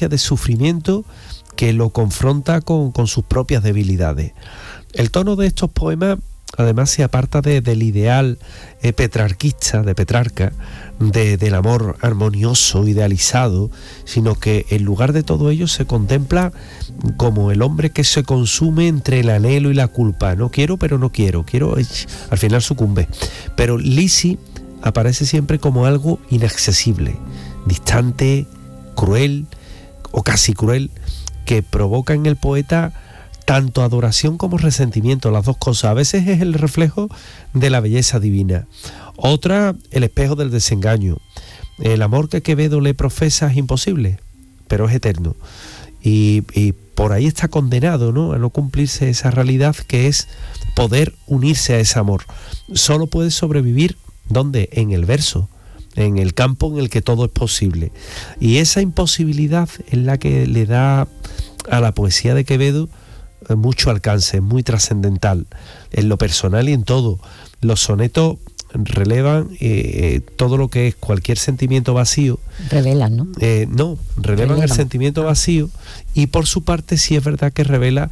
experiencia de sufrimiento que lo confronta con sus propias debilidades. El tono de estos poemas además se aparta del ideal petrarquista, de Petrarca, del amor armonioso, idealizado, sino que en lugar de todo ello se contempla como el hombre que se consume entre el anhelo y la culpa. No quiero, pero no quiero, al final sucumbe. Pero Lisi aparece siempre como algo inaccesible, distante, cruel o casi cruel, que provoca en el poeta tanto adoración como resentimiento, las dos cosas. A veces es el reflejo de la belleza divina, otra el espejo del desengaño. El amor que Quevedo le profesa es imposible, pero es eterno, y por ahí está condenado, ¿no?, a no cumplirse esa realidad que es poder unirse a ese amor. Solo puede sobrevivir, ¿dónde? En el verso, en el campo en el que todo es posible, y esa imposibilidad es la que le da a la poesía de Quevedo mucho alcance, muy trascendental en lo personal y en todo. Los sonetos relevan todo lo que es cualquier sentimiento vacío. Revelan, ¿no? No, relevan el sentimiento vacío, y por su parte sí es verdad que revela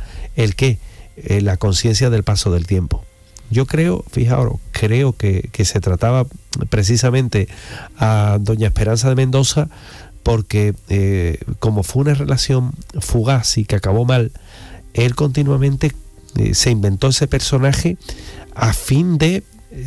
la conciencia del paso del tiempo. Yo creo, fijaos, que se trataba precisamente a doña Esperanza de Mendoza, porque como fue una relación fugaz y que acabó mal, él continuamente se inventó ese personaje a fin de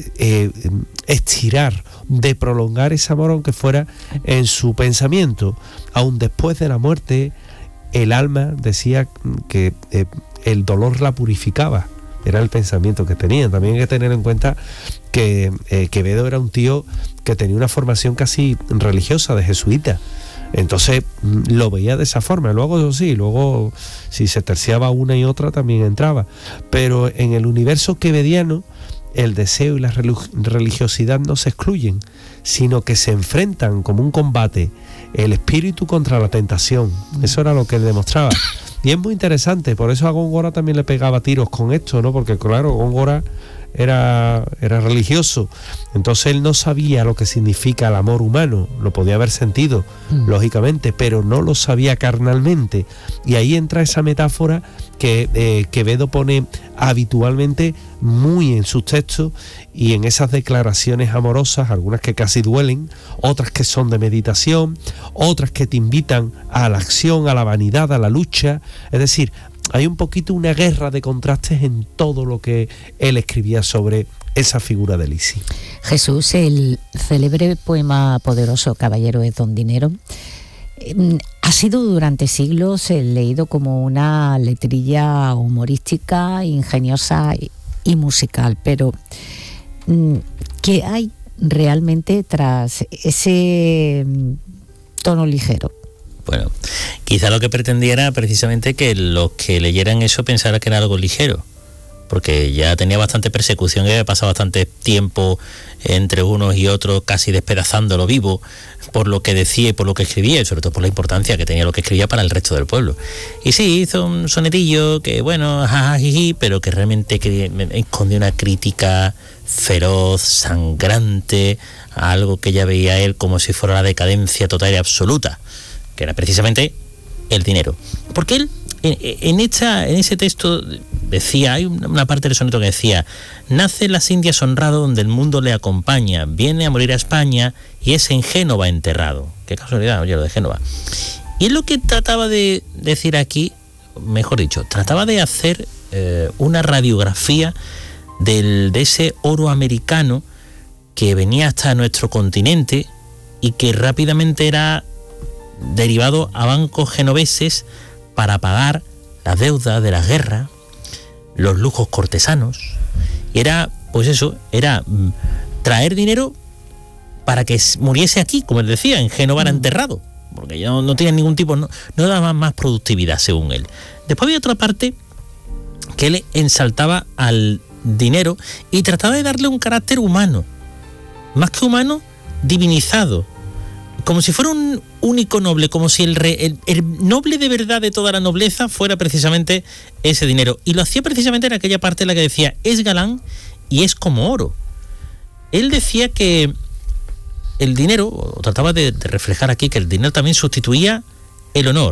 estirar, de prolongar ese amor, aunque fuera en su pensamiento. Aún después de la muerte, el alma decía que el dolor la purificaba, era el pensamiento que tenía. También hay que tener en cuenta que Quevedo era un tío que tenía una formación casi religiosa, de jesuita. Entonces lo veía de esa forma. Luego si se terciaba una y otra también entraba. Pero en el universo quevediano el deseo y la religiosidad no se excluyen, sino que se enfrentan como un combate, el espíritu contra la tentación. Eso era lo que él demostraba. Y es muy interesante, por eso a Góngora también le pegaba tiros con esto, ¿no? Porque claro, Góngora era religioso, entonces él no sabía lo que significa el amor humano. Lo podía haber sentido, lógicamente, pero no lo sabía carnalmente, y ahí entra esa metáfora que Quevedo pone habitualmente muy en sus textos y en esas declaraciones amorosas, algunas que casi duelen, otras que son de meditación, otras que te invitan a la acción, a la vanidad, a la lucha. Es decir, hay un poquito una guerra de contrastes en todo lo que él escribía sobre esa figura de Lisi. Jesús, el célebre poema poderoso Caballero de Don Dinero ha sido durante siglos leído como una letrilla humorística, ingeniosa y musical, pero ¿qué hay realmente tras ese tono ligero? Bueno, quizá lo que pretendiera precisamente que los que leyeran eso pensaran que era algo ligero, porque ya tenía bastante persecución, había pasado bastante tiempo entre unos y otros casi despedazándolo vivo por lo que decía y por lo que escribía, y sobre todo por la importancia que tenía lo que escribía para el resto del pueblo. Y sí, hizo un sonetillo que, bueno, jajajiji, pero que realmente escondió una crítica feroz, sangrante, a algo que ya veía él como si fuera la decadencia total y absoluta, que era precisamente el dinero. Porque él, en ese texto decía, hay una parte del soneto que decía: nace en las Indias honrado, donde el mundo le acompaña, viene a morir a España y es en Génova enterrado. Qué casualidad, oye, lo de Génova. Y es lo que trataba de decir aquí, mejor dicho, trataba de hacer una radiografía de ese oro americano que venía hasta nuestro continente y que rápidamente era derivado a bancos genoveses para pagar las deudas de la guerra, los lujos cortesanos. Y era, pues eso, era traer dinero para que muriese aquí, como él decía, en Génova era enterrado, porque ya no tenía ningún tipo, no daba más productividad, según él. Después había otra parte que él ensaltaba al dinero y trataba de darle un carácter humano, más que humano, divinizado, como si fuera un único noble, como si el noble de verdad de toda la nobleza fuera precisamente ese dinero. Y lo hacía precisamente en aquella parte en la que decía: es galán y es como oro. Él decía que el dinero, o trataba de reflejar aquí, que el dinero también sustituía el honor.